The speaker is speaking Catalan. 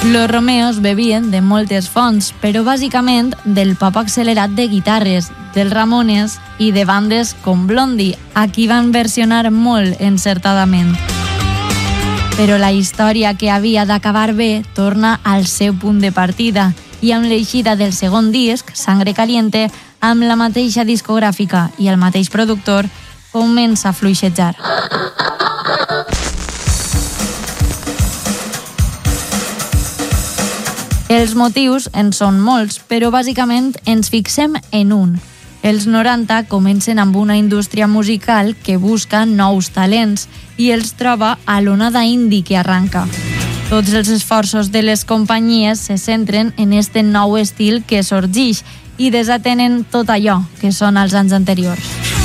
Los Romeos bevien de moltes fonts, però bàsicament del pop accelerat de guitarres, dels Ramones i de bandes com Blondie, a qui van versionar molt encertadament. Però la història que havia d'acabar bé torna al seu punt de partida i amb l'eixida del segon disc, Sangre Caliente, amb la mateixa discogràfica i el mateix productor, comença a fluixejar. Els motius en són molts, però bàsicament ens fixem en un. Els 90 comencen amb una indústria musical que busca nous talents i els troba a l'onada indie que arranca. Tots els esforços de les companyies se centren en este nou estil que sorgeix i desatenen tot allò que són els anys anteriors.